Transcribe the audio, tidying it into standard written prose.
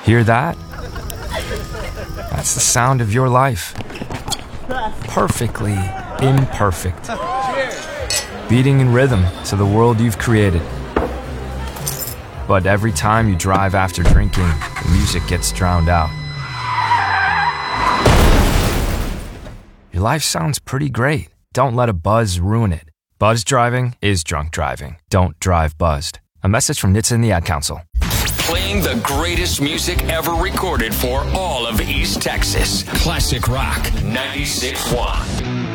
Hear that? That's the sound of your life. Perfectly imperfect. Beating in rhythm to the world you've created. But every time you drive after drinking, the music gets drowned out. Your life sounds pretty great. Don't let a buzz ruin it. Buzz driving is drunk driving. Don't drive buzzed. A message from NHTSA and the Ad Council. Playing the greatest music ever recorded for all of East Texas. Classic Rock 96.1.